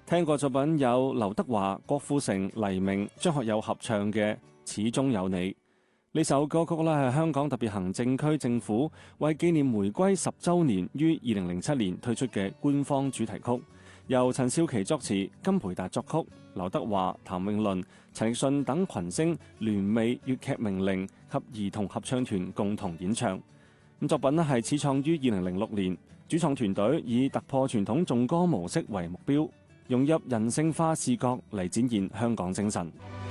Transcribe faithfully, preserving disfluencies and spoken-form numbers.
聽過作品有劉德華、郭富城、黎明、張學友合唱嘅《始終有你》。呢首歌曲咧係香港特別行政區政府為紀念回歸十週年於二零零七年推出嘅官方主題曲，由陳少琪作詞、金培達作曲，劉德華、譚詠麟、陳奕迅等群星聯袂粵劇名伶及兒童合唱團共同演唱。咁作品咧係始創於二零零六年，主創團隊以突破傳統頌歌模式為目標，融入人性化視覺嚟展現香港精神。